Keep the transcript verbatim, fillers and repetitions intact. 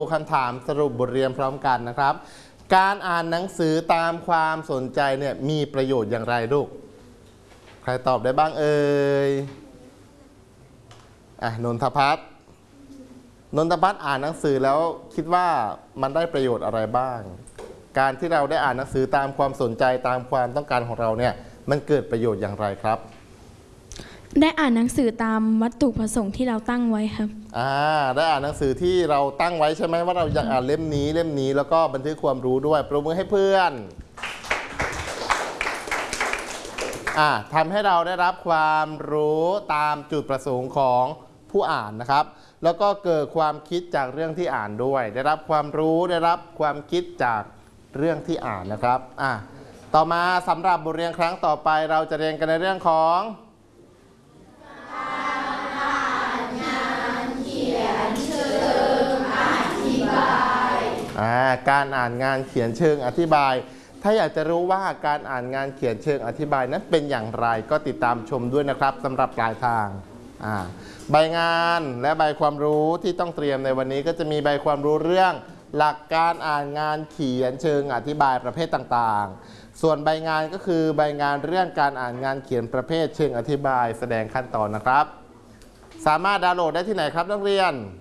คำถามสรุปบทเรียนพร้อมกันนะครับการอ่านหนังสือตามความสนใจเนี่ยมีประโยชน์อย่างไรลูกใครตอบได้บ้างเอ่ยอ่ะนนทพัฒน์นนทพัฒน์อ่านหนังสือแล้วคิดว่ามันได้ประโยชน์อะไรบ้างการที่เราได้อ่านหนังสือตามความสนใจตามความต้องการของเราเนี่ยมันเกิดประโยชน์อย่างไรครับได้อ่านหนังสือตามวัตถุประสงค์ที่เราตั้งไว้ครับอ่าได้อ่านหนังสือที่เราตั้งไว้ใช่ไหมว่าเราอยากอ่านเล่มนี้เล่มนี้แล้วก็บันทึกความรู้ด้วยปรบมือให้เพื่อนอ่าทำให้เราได้รับความรู้ตามจุดประสงค์ของผู้อ่านนะครับแล้วก็เกิดความคิดจากเรื่องที่อ่านด้วยได้รับความรู้ได้รับความคิดจากเรื่องที่อ่านนะครับอ่าต่อมาสำหรับบทเรียนครั้งต่อไปเราจะเรียนกันในเรื่องของการอ่านงานเขียนเชิงอธิบายถ้าอยากจะรู้ว่าการอ่านงานเขียนเชิงอธิบายนั้นเป็นอย่างไรก็ติดตามชมด้วยนะครับสำหรับปลายทางใบงานและใบความรู้ที่ต้องเตรียมในวันนี้ก็จะมีใบความรู้เรื่องหลักการอ่านงานเขียนเชิงอธิบายประเภทต่างๆส่วนใบงานก็คือใบงานเรื่องการอ่านงานเขียนประเภทเชิงอธิบายแสดงขั้นตอนนะครับสามารถดาวน์โหลดได้ที่ไหนครับนักเรียน